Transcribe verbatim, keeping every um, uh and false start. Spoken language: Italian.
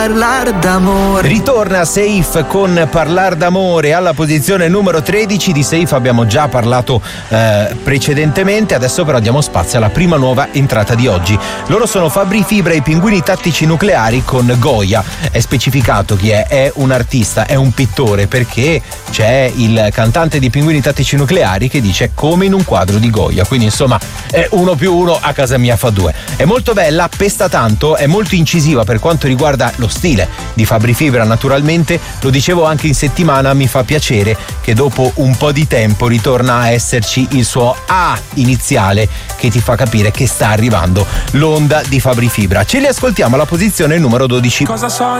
parlar d'amore. Ritorna Safe con Parlar d'amore. Alla posizione numero tredici di Safe abbiamo già parlato eh, precedentemente, adesso però diamo spazio alla prima nuova entrata di oggi. Loro sono Fabri Fibra e i Pinguini Tattici Nucleari con Goya. È specificato chi è, è un artista, è un pittore, perché c'è il cantante di Pinguini Tattici Nucleari che dice come in un quadro di Goya, quindi insomma è uno più uno a casa mia fa due. È molto bella, pesta tanto, è molto incisiva per quanto riguarda lo stile di Fabri Fibra, naturalmente. Lo dicevo anche in settimana, mi fa piacere che dopo un po' di tempo ritorna a esserci il suo A iniziale che ti fa capire che sta arrivando l'onda di Fabri Fibra. Ce li ascoltiamo alla posizione numero dodici. Cosa so